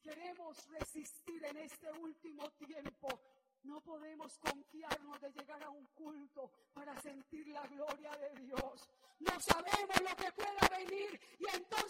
queremos resistir en este último tiempo, no podemos confiarnos de llegar a un culto para sentir la gloria de Dios. No sabemos lo que pueda venir y entonces